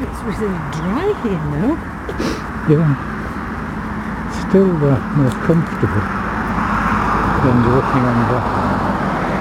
It's really dry here now. Yeah. Still more comfortable than walking on the